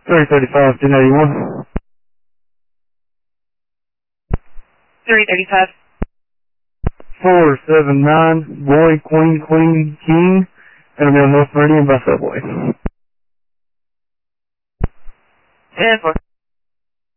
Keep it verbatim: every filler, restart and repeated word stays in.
three thirty-five, ten eighty-one. three thirty-five. four seven nine, boy, queen, queen, king, and I'm on North Meridian by subway. ten four.